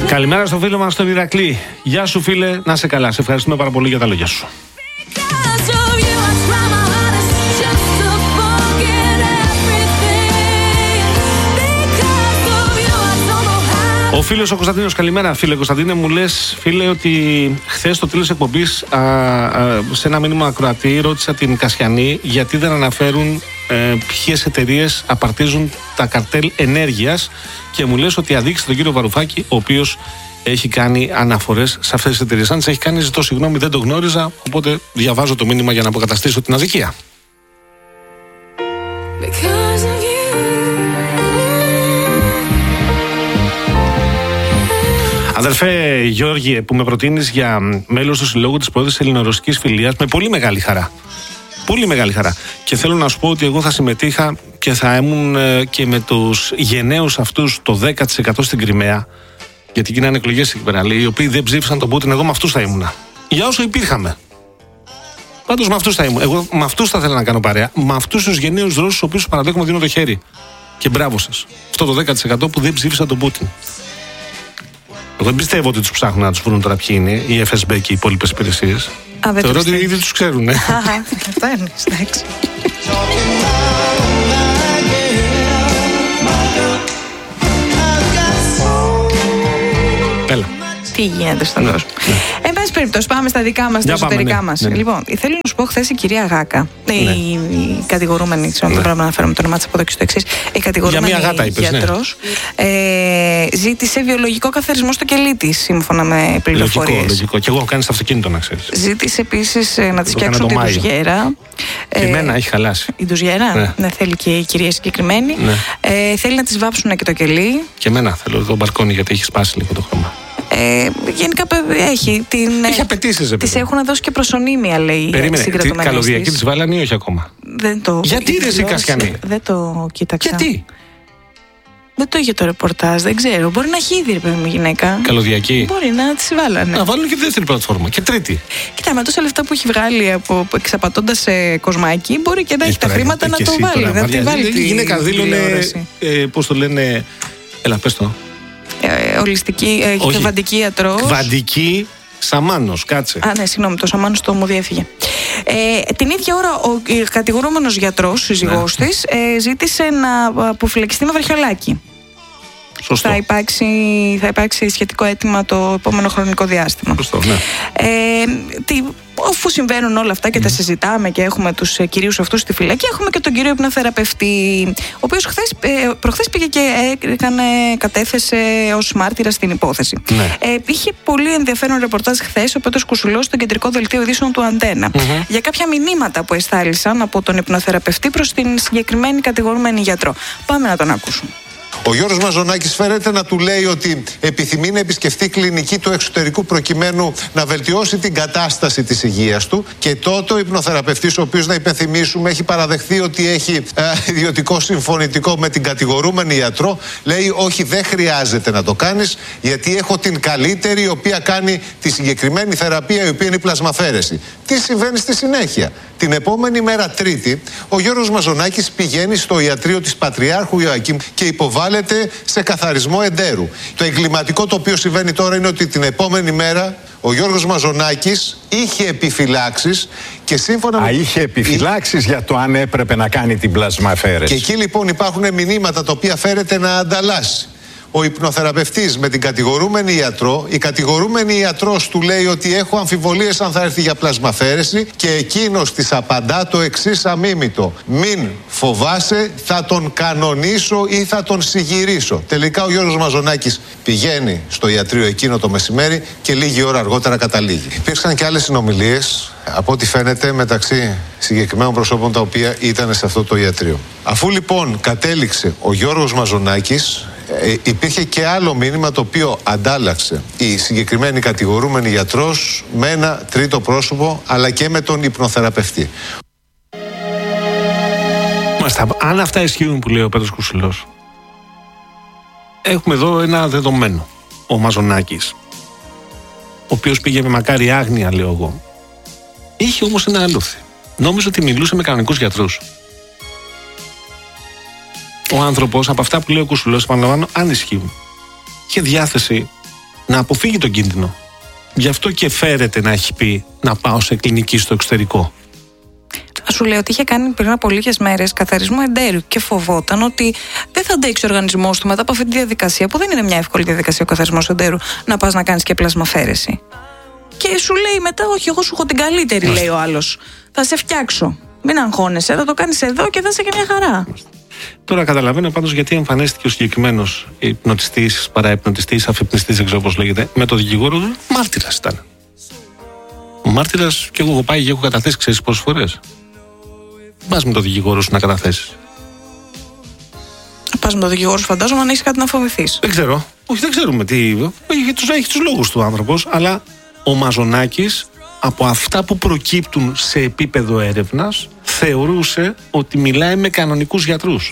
Καλημέρα στο φίλο μας τον Ηρακλή. Γεια σου φίλε, να σε καλά. Σε ευχαριστούμε πάρα πολύ για τα λόγια σου. Ο φίλος ο Κωνσταντίνος, καλημέρα φίλε Κωνσταντίνε. Μου λες φίλε ότι χθες στο τέλος εκπομπής σε ένα μήνυμα ακροατή ρώτησα την Κασιανή γιατί δεν αναφέρουν ποιες εταιρείες απαρτίζουν τα καρτέλ ενέργειας και μου λες ότι αδίκησε τον κύριο Βαρουφάκη, ο οποίος έχει κάνει αναφορές σε αυτές τις εταιρείες. Αν τις έχει κάνει, ζητώ συγγνώμη, δεν το γνώριζα, οπότε διαβάζω το μήνυμα για να αποκαταστήσω την αδικία. Αδερφέ Γιώργη, που με προτείνεις για μέλος του Συλλόγου της Πρώτης Ελληνορωσικής Φιλίας, με πολύ μεγάλη χαρά. Πολύ μεγάλη χαρά. Και θέλω να σου πω ότι εγώ θα συμμετείχα και θα ήμουν και με τους γενναίους αυτούς το 10% στην Κριμαία, γιατί γίνανε εκλογές εκεί πέρα, οι οποίοι δεν ψήφισαν τον Πούτιν. Εγώ με αυτούς θα ήμουνα. Για όσο υπήρχαμε. Πάντως με αυτούς θα ήμουν. Εγώ με αυτούς θα ήθελα να κάνω παρέα. Με αυτούς τους γενναίους Ρώσους, οποίους παραδέχομαι δίνω το χέρι. Και μπράβο σας. Αυτό το 10% που δεν ψήφισαν τον Πούτιν. Εγώ δεν πιστεύω ότι τους ψάχνουν να τους βρουν τώρα ποιοι είναι οι FSB και οι υπόλοιπες υπηρεσίες. Θεωρώ ότι ήδη τους ξέρουν. Αυτό είναι, εντάξει. Έλα. Τι γίνεται στον κόσμο. Εν πάση περιπτώσει, πάμε στα δικά μας, τα εσωτερικά μας. Λοιπόν, θέλω να σου πω, χθες η κυρία Γάκα, η κατηγορούμενη, δεν πρέπει να αναφέρουμε το όνομά της από εδώ και στο εξής, η κατηγορούμενη γιατρός, ζήτησε βιολογικό καθαρισμό στο κελί της, σύμφωνα με πληροφορίες. Λογικό. Και εγώ έχω κάνει στο αυτοκίνητο, να ξέρεις. Ζήτησε επίσης να της φτιάξουν την ντουζιέρα. Και εμένα έχει χαλάσει. Η ντουζιέρα, ναι, θέλει και η κυρία συγκεκριμένη. Θέλει να της βάψουν και το κελί. Και εμένα θέλω το μπαλκόνι, γιατί έχει σπάσει λίγο το χρώμα. Γενικά έχει απαιτήσεις. Της έχουν δώσει και προσωνύμια, λέει. Περίμενε, καλωδιακή της βάλανε ή όχι ακόμα? Δεν το. Γιατί ρε εσύ Κασιανή? Δεν το κοίταξα. Γιατί? Δεν το είχε το ρεπορτάζ, δεν ξέρω. Μπορεί να έχει ήδη ρε παιδί μου γυναίκα. Καλωδιακή. Μπορεί να τη βάλανε. Να βάλουν και δεύτερη πλατφόρμα. Και τρίτη. Κοίτα, με τόσα λεφτά που έχει βγάλει εξαπατώντας κοσμάκι, μπορεί και να έχει τα χρήματα να το βάλει. Να τη βάλει. Η γυναίκα δήλωνε. Πώς το λένε. Έλα, πες το. Ολιστική, κβαντική ιατρός. Κβαντική Σαμάνος, κάτσε. Ναι, συγγνώμη, το Σαμάνος το μου διέφυγε. Την ίδια ώρα ο κατηγορούμενος γιατρός, σύζυγός της, ζήτησε να αποφυλακιστεί με βραχιολάκι. Σωστό. Θα υπάρξει σχετικό αίτημα το επόμενο χρονικό διάστημα. Σωστό, ναι. Αφού συμβαίνουν όλα αυτά και τα συζητάμε και έχουμε τους κυρίους αυτούς στη φυλακή, έχουμε και τον κύριο υπνοθεραπευτή, ο οποίος προχθές πήγε και κατέθεσε ως μάρτυρα στην υπόθεση. Ναι. Είχε πολύ ενδιαφέρον ρεπορτάζ χθες ο Πέτρος Κουσουλός στο κεντρικό δελτίο ειδήσεων του Αντένα για κάποια μηνύματα που εστάλησαν από τον υπνοθεραπευτή προς την συγκεκριμένη κατηγορούμενη γιατρό. Πάμε να τον ακούσουμε. Ο Γιώργος Μαζονάκης φέρεται να του λέει ότι επιθυμεί να επισκεφτεί κλινική του εξωτερικού προκειμένου να βελτιώσει την κατάσταση της υγείας του, και τότε ο υπνοθεραπευτής, ο οποίος, να υπενθυμίσουμε, έχει παραδεχθεί ότι έχει ιδιωτικό συμφωνητικό με την κατηγορούμενη ιατρό, λέει όχι, δεν χρειάζεται να το κάνεις, γιατί έχω την καλύτερη, η οποία κάνει τη συγκεκριμένη θεραπεία, η οποία είναι η πλασμαφέρεση. Τι συμβαίνει στη συνέχεια? Την επόμενη μέρα, Τρίτη, ο Γιώργος Μαζονάκης πηγαίνει στο ιατρείο της Πατριάρχου Ιωακήμ και υποβάλλεται σε καθαρισμό εντέρου. Το εγκληματικό το οποίο συμβαίνει τώρα είναι ότι την επόμενη μέρα ο Γιώργος Μαζονάκης είχε επιφυλάξεις και σύμφωνα με... είχε επιφυλάξεις για το αν έπρεπε να κάνει την πλασμαφέρεση. Και εκεί λοιπόν υπάρχουν μηνύματα τα οποία φέρεται να ανταλλάσσει ο υπνοθεραπευτής με την κατηγορούμενη ιατρό. Η κατηγορούμενη ιατρός του λέει ότι έχω αμφιβολίες αν θα έρθει για πλασμαφέρεση, και εκείνος της απαντά το εξής αμίμητο: μην φοβάσαι, θα τον κανονίσω ή θα τον συγυρίσω. Τελικά ο Γιώργος Μαζονάκης πηγαίνει στο ιατρείο εκείνο το μεσημέρι και λίγη ώρα αργότερα καταλήγει. Υπήρξαν και άλλες συνομιλίες, από ό,τι φαίνεται, μεταξύ συγκεκριμένων προσώπων τα οποία ήταν σε αυτό το ιατρείο. Αφού λοιπόν κατέληξε ο Γιώργος Μαζονάκης, υπήρχε και άλλο μήνυμα το οποίο αντάλλαξε η συγκεκριμένη κατηγορούμενη γιατρός με ένα τρίτο πρόσωπο, αλλά και με τον υπνοθεραπευτή. Αν αυτά ισχύουν που λέει ο Πέτρος Κουσουλός, έχουμε εδώ ένα δεδομένο. Ο Μαζονάκης, ο οποίος πήγε με μακάρι άγνοια, λέω εγώ, είχε όμως ένα αλούθι. Νόμιζε ότι μιλούσε με κανονικούς γιατρούς. Ο άνθρωπος, από αυτά που λέει ο Κουσουλός, επαναλαμβάνω, αν ισχύουν, είχε διάθεση να αποφύγει τον κίνδυνο. Γι' αυτό και φέρεται να έχει πει να πάω σε κλινική στο εξωτερικό. Σου λέω ότι είχε κάνει πριν από λίγες μέρες καθαρισμό εντέρου και φοβόταν ότι δεν θα αντέξει ο οργανισμός του μετά από αυτή τη διαδικασία, που δεν είναι μια εύκολη διαδικασία ο καθαρισμός εντέρου, να πας να κάνεις και πλασμαφαίρεση. Και σου λέει μετά, όχι, εγώ σου έχω την καλύτερη, λέει ο άλλος. Θα σε φτιάξω. Μην αγχώνεσαι, θα το κάνεις εδώ και θα είσαι και μια χαρά. Τώρα καταλαβαίνω πάντως γιατί εμφανίστηκε ο συγκεκριμένος υπνοτιστής, παραϋπνοτιστής, αφυπνιστής, δεν ξέρω πώς λέγεται, με το δικηγόρο του. Μάρτυρας ήταν. Ο μάρτυρας, και εγώ έχω πάει και έχω καταθέσει, ξέρεις πόσες φορές. Πας με το δικηγόρο σου να καταθέσεις. Πας με το δικηγόρο σου, φαντάζομαι, αν έχεις κάτι να φοβηθείς. Δεν ξέρω. Όχι, δεν ξέρουμε τι. Έχει τους λόγους του άνθρωπος, αλλά ο Μαζονάκης, από αυτά που προκύπτουν σε επίπεδο έρευνας, θεωρούσε ότι μιλάει με κανονικούς γιατρούς.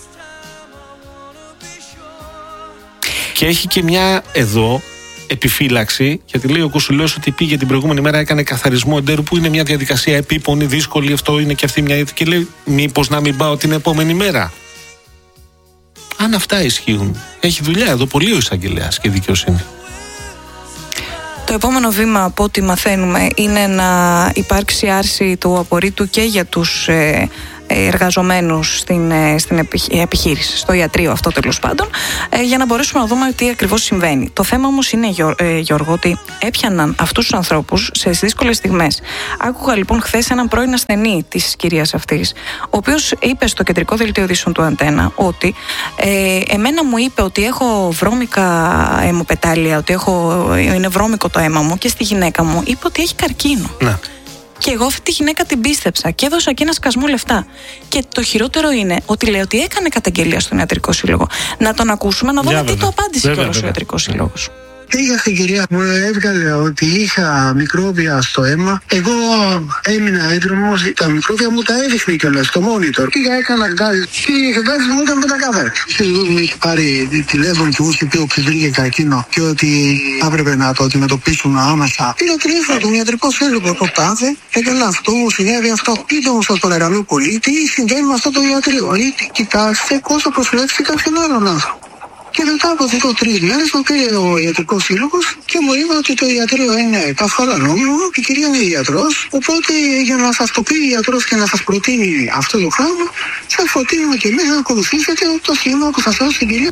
Και έχει και μια εδώ επιφύλαξη, γιατί λέει ο Κουσουλός ότι πήγε την προηγούμενη μέρα, έκανε καθαρισμό εντέρου, που είναι μια διαδικασία επίπονη, δύσκολη, αυτό είναι και αυτή μια. Και λέει, μήπως να μην πάω την επόμενη μέρα. Αν αυτά ισχύουν, έχει δουλειά εδώ πολύ ο εισαγγελέας και η δικαιοσύνη. Το επόμενο βήμα, από ό,τι μαθαίνουμε, είναι να υπάρξει άρση του απορρίτου και για τους εργαζομένους στην επιχείρηση, στο ιατρείο αυτό τέλος πάντων, για να μπορέσουμε να δούμε τι ακριβώς συμβαίνει. Το θέμα όμως είναι, Γιώργο, ότι έπιαναν αυτούς τους ανθρώπους σε δύσκολες στιγμές. Άκουγα λοιπόν χθες έναν πρώην ασθενή της κυρίας αυτής, ο οποίος είπε στο κεντρικό δελτίο ειδήσεων του Αντένα ότι εμένα μου είπε ότι έχω βρώμικα αιμοπετάλια, ότι είναι βρώμικο το αίμα μου, και στη γυναίκα μου είπε ότι έχει καρκίνο. Ναι. Και εγώ αυτή τη γυναίκα την πίστεψα και έδωσα και ένα σκασμό λεφτά. Και το χειρότερο είναι ότι λέει ότι έκανε καταγγελία στον Ιατρικό Σύλλογο. Να τον ακούσουμε, να δούμε τι το απάντησε κιόλας ο Ιατρικός Σύλλογος. Πήγα στην κυρία, μου έβγαλε ότι είχα μικρόβια στο αίμα. Εγώ έμεινα έντρομος, τα μικρόβια μου τα έδειχνε κιόλας στο monitor. Πήγα, έκανα γκάζι και οι γκάζι μου ήταν πεντακάθαρες. Μου είχε πάρει τηλέφωνο και μου είχε πει ότι βρήκε καρκίνο και ότι έπρεπε να το αντιμετωπίσουν άμεσα. Πήρα τηλέφωνο του Ιατρικού Σύλλογου, το τάδε, έκανε αυτό, μου συνέβη αυτό. Πείτε μου στον παρακαλώ πολύ, τι συμβαίνει με αυτό το ιατρείο. Κοιτάξτε πόσο προσφυλάξει κάποιον άλλον άνθρωπο. Και μετά από 2-3 μέρες μου πήρε ο Ιατρικός Σύλλογος και μου είπε ότι το ιατρείο είναι καθόλου νόμιμο και η κυρία είναι ιατρός. Οπότε για να σας το πει ο ιατρός και να σας προτείνει αυτό το πράγμα, σας προτείνουμε και εμείς να ακολουθήσετε το σχήμα που σας έδωσε η κυρία.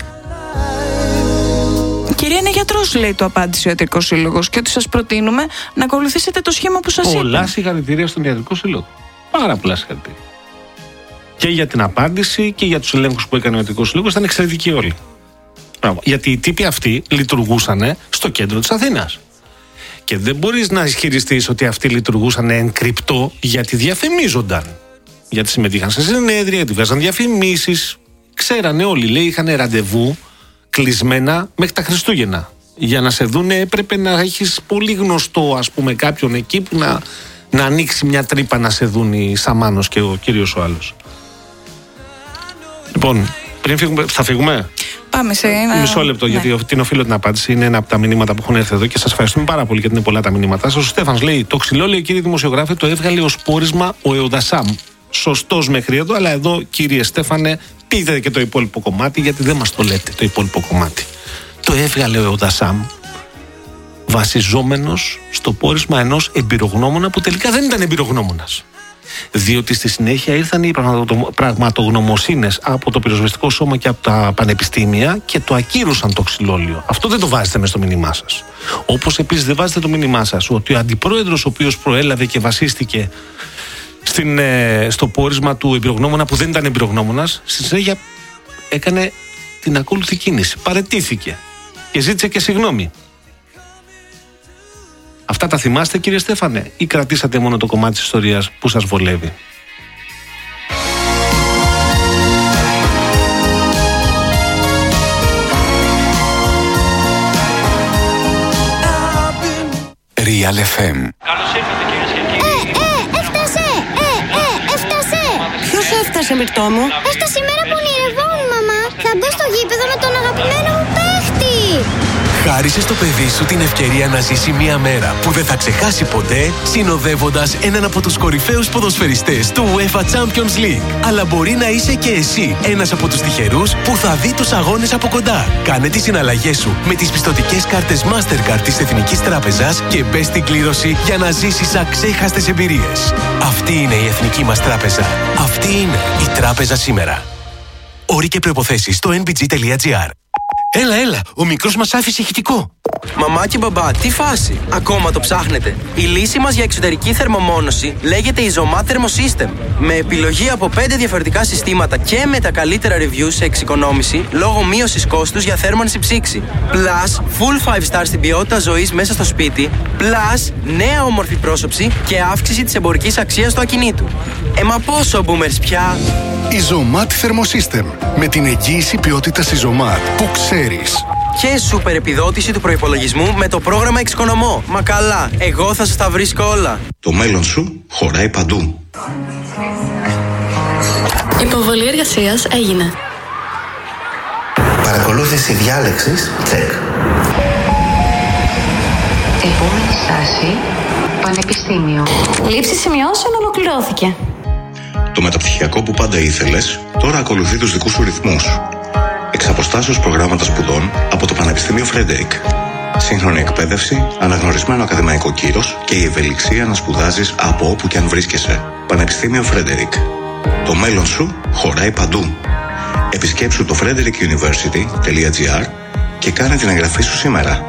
Η κυρία είναι γιατρός, λέει, το απάντησε ο Ιατρικός Σύλλογος, και ότι σας προτείνουμε να ακολουθήσετε το σχήμα που σας είπε. Πολλά συγχαρητήρια στον Ιατρικό Σύλλογο. Πάρα πολλά συγχαρητήρια. Και για την απάντηση και για τους ελέγχους που έκανε ο Ιατρικός Σύλλογος, ήταν εξαιρετικοί όλοι. Γιατί οι τύποι αυτοί λειτουργούσαν στο κέντρο της Αθήνας. Και δεν μπορείς να ισχυριστείς ότι αυτοί λειτουργούσαν εν κρυπτό, γιατί διαφημίζονταν. Γιατί συμμετείχαν σε συνέδρια, γιατί βγάζαν διαφημίσεις. Ξέρανε όλοι, λέει, είχαν ραντεβού κλεισμένα μέχρι τα Χριστούγεννα. Για να σε δούνε έπρεπε να έχεις πολύ γνωστό, ας πούμε, κάποιον εκεί που να ανοίξει μια τρύπα να σε δουν οι Σαμάνος και ο κύριος ο άλλος. Λοιπόν, πριν φύγουμε, θα φύγουμε. Πάμε σε ένα. Μισό λεπτό, γιατί την οφείλω την απάντηση. Είναι ένα από τα μηνύματα που έχουν έρθει εδώ και σας ευχαριστούμε πάρα πολύ, γιατί είναι πολλά τα μηνύματά σας. Ο Στέφανος λέει: το ξυλόλαιο, κύριε δημοσιογράφε, το έβγαλε ως πόρισμα ο Εοδασάμ. Σωστός μέχρι εδώ, αλλά εδώ, κύριε Στέφανε, πείτε και το υπόλοιπο κομμάτι, γιατί δεν μας το λέτε το υπόλοιπο κομμάτι. Το έβγαλε ο Εοδασάμ βασιζόμενος στο πόρισμα ενός εμπειρογνώμονα που τελικά δεν ήταν εμπειρογνώμονας. Διότι στη συνέχεια ήρθαν οι πραγματογνωμοσύνες από το πυροσβεστικό σώμα και από τα πανεπιστήμια και το ακύρωσαν το ξυλόλαιο. Αυτό δεν το βάζετε μες στο μήνυμά σας. Όπως επίσης δεν βάζετε το μήνυμά σας ότι ο αντιπρόεδρος, ο οποίος προέλαβε και βασίστηκε στο πόρισμα του εμπειρογνώμονα που δεν ήταν εμπειρογνώμονας, στη συνέχεια έκανε την ακόλουθη κίνηση. Παραιτήθηκε και ζήτησε και συγγνώμη. Αυτά τα θυμάστε, κύριε Στέφανε, ή κρατήσατε μόνο το κομμάτι της ιστορίας που σας βολεύει? Real FM. Καλώς ήρθατε, κυρίες και κύριοι. Έφτασε! Έφτασε! Ποιος έφτασε, Μυρτώ μου? Έφτασε η μέρα που ονειρευόμουν, μαμά. Θα μπω στο γήπεδο με τον αγαπημένο μου παίχτη. Χάρισε στο παιδί σου την ευκαιρία να ζήσει μια μέρα που δεν θα ξεχάσει ποτέ, συνοδεύοντας έναν από τους κορυφαίους ποδοσφαιριστές του UEFA Champions League. Αλλά μπορεί να είσαι και εσύ ένας από τους τυχερούς που θα δει τους αγώνες από κοντά. Κάνε τις συναλλαγές σου με τις πιστωτικές κάρτες Mastercard της Εθνικής Τράπεζας και μπες στην κλήρωση για να ζήσεις αξέχαστες εμπειρίες. Αυτή είναι η Εθνική μας Τράπεζα. Αυτή είναι η Τράπεζα σήμερα. Όροι και προϋποθέσεις στο nbg.gr. Έλα, ο μικρός μας άφησε ηχητικό. Μαμά και μπαμπά, τι φάση, ακόμα το ψάχνετε? Η λύση μας για εξωτερική θερμομόνωση λέγεται Isomat Thermosystem. Με επιλογή από 5 διαφορετικά συστήματα και με τα καλύτερα reviews σε εξοικονόμηση λόγω μείωσης κόστους για θέρμανση ψήξη. Plus, full 5 star στην ποιότητα ζωής μέσα στο σπίτι. Plus, νέα όμορφη πρόσωψη και αύξηση της εμπορικής αξίας του ακινήτου. Μα πόσο boomers πια? Isomat Thermosystem. Με την εγγύηση ποιότητας Isomat που ξέρεις. Και σούπερ επιδότηση του προϋπολογισμού με το πρόγραμμα Εξοικονομώ. Μα καλά, εγώ θα σας τα βρίσκω όλα. Το μέλλον σου χωράει παντού. Υποβολή εργασίας έγινε. Παρακολούθηση διάλεξης, τσεκ. Επόμενη στάση, πανεπιστήμιο. Λήψη σημειώσεων ολοκληρώθηκε. Το μεταπτυχιακό που πάντα ήθελες, τώρα ακολουθεί τους δικούς σου ρυθμούς. Εξ αποστάσεως προγράμματα σπουδών από το Πανεπιστήμιο Φρέντερικ. Σύγχρονη εκπαίδευση, αναγνωρισμένο ακαδημαϊκό κύρος και η ευελιξία να σπουδάζεις από όπου και αν βρίσκεσαι. Πανεπιστήμιο Φρέντερικ. Το μέλλον σου χωράει παντού. Επισκέψου το frederickuniversity.gr και κάνε την εγγραφή σου σήμερα.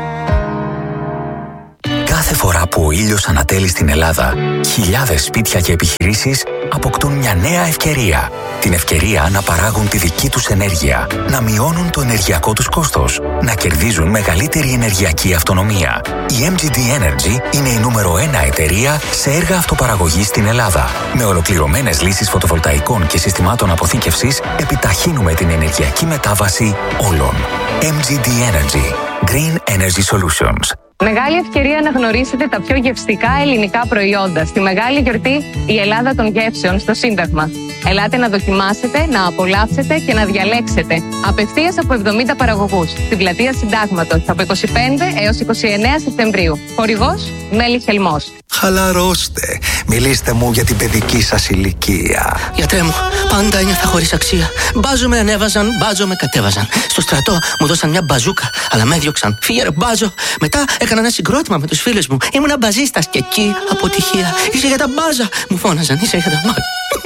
Κάθε φορά που ο ήλιος ανατέλει στην Ελλάδα, χιλιάδες σπίτια και επιχειρήσεις αποκτούν μια νέα ευκαιρία. Την ευκαιρία να παράγουν τη δική τους ενέργεια, να μειώνουν το ενεργειακό τους κόστος, να κερδίζουν μεγαλύτερη ενεργειακή αυτονομία. Η MGD Energy είναι η νούμερο 1 εταιρεία σε έργα αυτοπαραγωγής στην Ελλάδα. Με ολοκληρωμένες λύσεις φωτοβολταϊκών και συστημάτων αποθήκευσης, επιταχύνουμε την ενεργειακή μετάβαση όλων. MGD Energy. Green Energy Solutions. Μεγάλη ευκαιρία να γνωρίσετε τα πιο γευστικά ελληνικά προϊόντα στη μεγάλη γιορτή η Ελλάδα των Γεύσεων στο Σύνταγμα. Ελάτε να δοκιμάσετε, να απολαύσετε και να διαλέξετε απευθείας από 70 παραγωγούς στην πλατεία Συντάγματος από 25 έως 29 Σεπτεμβρίου. Χορηγός Μέλη Χελμός. Χαλαρώστε. Μιλήστε μου για την παιδική σας ηλικία. Γιατρέ μου, πάντα ένιωθα χωρίς αξία. Μπάζο με ανέβαζαν, μπάζο με κατέβαζαν. Στο στρατό μου δώσαν μια μπαζούκα, αλλά με έδιωξαν. Φύγε ρε μπάζο. Μετά έκανα ένα συγκρότημα με τους φίλους μου. Ήμουνα μπαζίστας και εκεί αποτυχία. Είσαι για τα μπάζα. Μου φώναζαν, είσαι για τα μπάζα.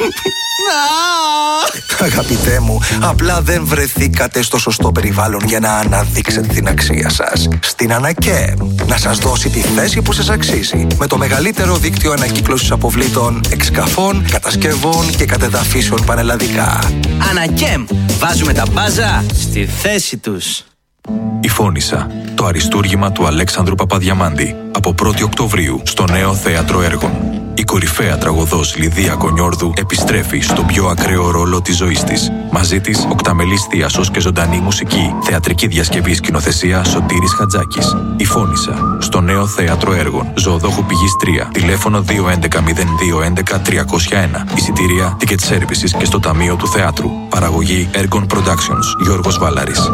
Αγαπητέ μου, απλά δεν βρεθήκατε στο σωστό περιβάλλον για να αναδείξετε την αξία σας. Στην Ανακέμ, να σας δώσει τη θέση που σας αξίζει. Με το μεγαλύτερο δίκτυο ανακύκλωσης αποβλήτων, εξκαφών, κατασκευών και κατεδαφίσεων πανελλαδικά. Ανακέμ, βάζουμε τα μπάζα στη θέση τους. Η Φώνισσα, το αριστούργημα του Αλέξανδρου Παπαδιαμάντη, από 1η Οκτωβρίου στο Νέο Θέατρο Έργων. Η κορυφαία τραγωδός Λιδία Κονιόρδου επιστρέφει στον πιο ακραίο ρόλο της ζωής της. Μαζί της, οκταμελής θίασος και ζωντανή μουσική, θεατρική διασκευή, σκηνοθεσία Σωτήρης Χατζάκης. Η Φώνισσα, στο Νέο Θέατρο Έργων. Ζωοδόχου Πηγής 3. Τηλέφωνο 211-0211-301. Εισιτήρια, ticket services και στο Ταμείο του Θεάτρου. Παραγωγή Έργων Productions. Γιώργος Βάλαρης.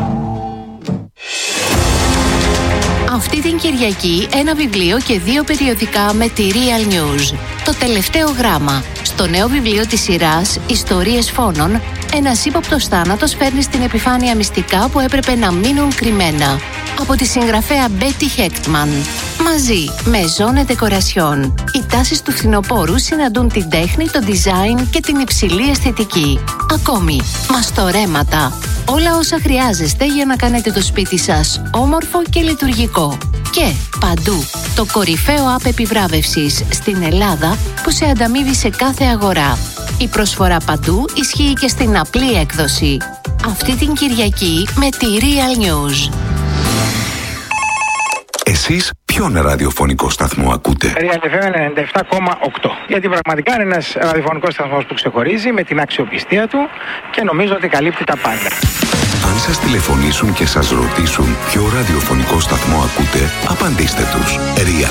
Αυτή την Κυριακή ένα βιβλίο και 2 περιοδικά με τη Real News. Το τελευταίο γράμμα. Στο νέο βιβλίο της σειράς «Ιστορίες φόνων», ένας ύποπτος θάνατος φέρνει στην επιφάνεια μυστικά που έπρεπε να μείνουν κρυμμένα. Από τη συγγραφέα Betty Hechtman. Μαζί με Zone Decoration. Οι τάσεις του φθινοπόρου συναντούν την τέχνη, το design και την υψηλή αισθητική. Ακόμη, μαστορέματα. Όλα όσα χρειάζεστε για να κάνετε το σπίτι σας όμορφο και λειτουργικό. Και παντού, το κορυφαίο app επιβράβευσης στην Ελλάδα που σε ανταμείβει σε κάθε αγορά. Η προσφορά παντού ισχύει και στην απλή έκδοση. Αυτή την Κυριακή με τη Real News. Εσείς ποιον ραδιοφωνικό σταθμό ακούτε? Real FM 97,8. Γιατί πραγματικά είναι ένας ραδιοφωνικός σταθμός που ξεχωρίζει με την αξιοπιστία του και νομίζω ότι καλύπτει τα πάντα. Αν σας τηλεφωνήσουν και σας ρωτήσουν ποιο ραδιοφωνικό σταθμό ακούτε, απαντήστε τους. Real